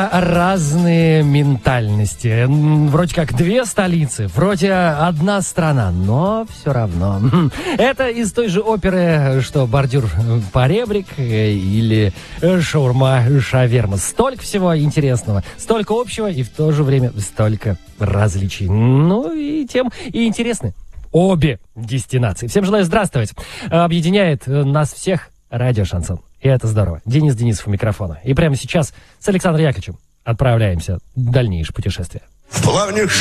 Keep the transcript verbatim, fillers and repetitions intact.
Разные ментальности. Вроде как две столицы, вроде одна страна, но все равно. Это из той же оперы, что бордюр поребрик или шаурма шаверма. Столько всего интересного, столько общего и в то же время столько различий. Ну и тем и интересны обе дестинации. Всем желаю здравствовать. Объединяет нас всех радио «Шансон». И это здорово. Денис Денисов у микрофона. И прямо сейчас с Александром Яковлевичем отправляемся в дальнейшее путешествие. В плавнях